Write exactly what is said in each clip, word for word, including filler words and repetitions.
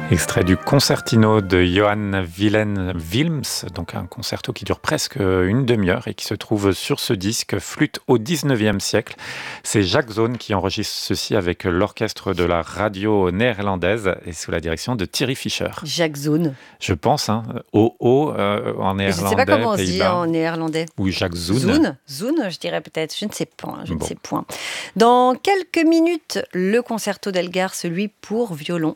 Extrait du concertino de Johann Wilhelm Wilms, donc un concerto qui dure presque une demi-heure et qui se trouve sur ce disque Flûte au dix-neuvième siècle. C'est Jacques Zohn qui enregistre ceci avec l'orchestre de la radio néerlandaise et sous la direction de Thierry Fischer. Jacques Zohn. Je pense, hein, O O euh, en néerlandais. Je ne sais pas comment on se dit Pays-Bas. en néerlandais. Oui, Jacques Zohn. Zohn, Zohn, je dirais peut-être. Je ne sais pas. Je Bon. ne sais point. Dans quelques minutes, le concerto d'Elgar, celui pour violon.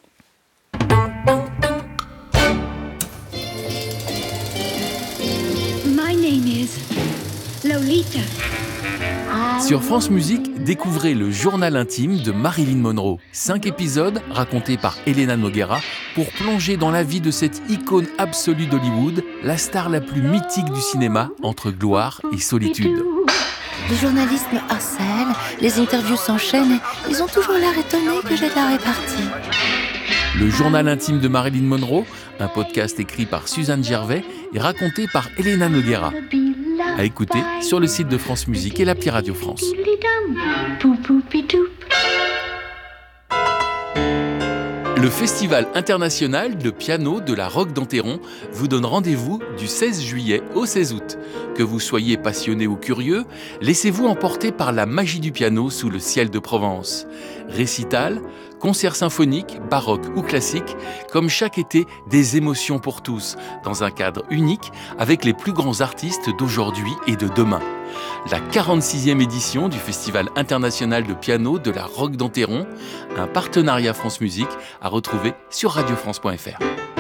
My name is Lolita. Sur France Musique, découvrez le journal intime de Marilyn Monroe. Cinq épisodes racontés par Elena Noguera pour plonger dans la vie de cette icône absolue d'Hollywood, la star la plus mythique du cinéma entre gloire et solitude. Les journalistes me harcèlent, les interviews s'enchaînent et ils ont toujours l'air étonnés que j'ai de la répartie. Le journal intime de Marilyn Monroe, un podcast écrit par Suzanne Gervais et raconté par Elena Noguera. À écouter sur le site de France Musique et l'appli Radio France. Le Festival international de piano de la Roque d'Enterron vous donne rendez-vous du seize juillet au seize août. Que vous soyez passionné ou curieux, laissez-vous emporter par la magie du piano sous le ciel de Provence. Récital, concerts symphoniques, baroques ou classiques, comme chaque été, des émotions pour tous, dans un cadre unique avec les plus grands artistes d'aujourd'hui et de demain. La quarante-sixième édition du Festival international de piano de la Roque d'Enterron, un partenariat France Musique à retrouver sur radio france point f r.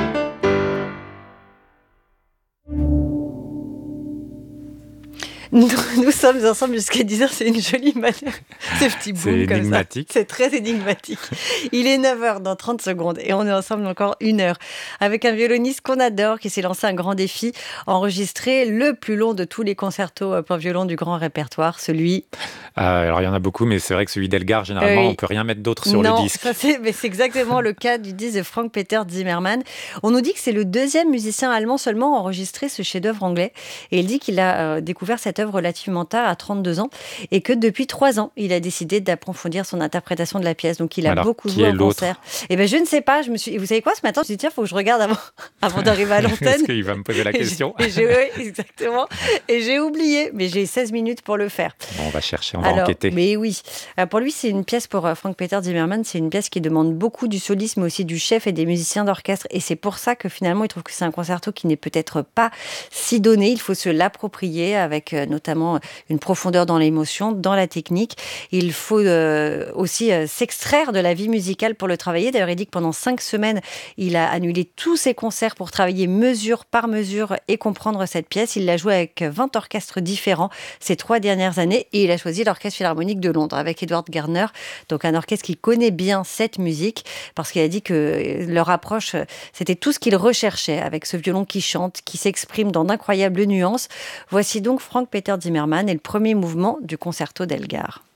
Nous, nous sommes ensemble jusqu'à dix heures, c'est une jolie manière. Ce petit boom C'est comme énigmatique. ça. C'est très énigmatique. Il est neuf heures dans trente secondes et on est ensemble encore une heure avec un violoniste qu'on adore qui s'est lancé un grand défi, enregistrer le plus long de tous les concertos pour violon du grand répertoire, celui... Euh, alors il y en a beaucoup, mais c'est vrai que celui d'Elgar, généralement, Oui. on ne peut rien mettre d'autre sur non, le disque. ça c'est, mais c'est exactement le cas du disque de Frank-Peter Zimmermann. On nous dit que c'est le deuxième musicien allemand seulement à enregistrer ce chef-d'œuvre anglais. Et il dit qu'il a euh, découvert cette œuvre relativement tard, à trente-deux ans, et que depuis trois ans, il a décidé d'approfondir son interprétation de la pièce. Donc il a Alors, beaucoup qui joué est en l'autre concert. Et ben je ne sais pas. Je me suis. Et vous savez quoi, ce matin, je me suis dit tiens, faut que je regarde avant, avant d'arriver à l'antenne. Est-ce qu'il va me poser la question? Et j'ai, et j'ai- oui, exactement. Et j'ai oublié, mais j'ai seize minutes pour le faire. Bon, on va chercher, on va Alors, enquêter. mais oui. Euh, pour lui, c'est une pièce pour euh, Frank-Peter Zimmermann, c'est une pièce qui demande beaucoup du soliste, mais aussi du chef et des musiciens d'orchestre. Et c'est pour ça que finalement, il trouve que c'est un concerto qui n'est peut-être pas si donné. Il faut se l'approprier avec euh, notamment une profondeur dans l'émotion, dans la technique. Il faut euh, aussi euh, s'extraire de la vie musicale pour le travailler. D'ailleurs, il dit que pendant cinq semaines, il a annulé tous ses concerts pour travailler mesure par mesure et comprendre cette pièce. Il l'a jouée avec vingt orchestres différents ces trois dernières années et il a choisi l'Orchestre Philharmonique de Londres avec Edward Gardner, donc un orchestre qui connaît bien cette musique parce qu'il a dit que leur approche, c'était tout ce qu'il recherchait avec ce violon qui chante, qui s'exprime dans d'incroyables nuances. Voici donc Frank-Peter Zimmermann et le premier mouvement du concerto d'Elgar.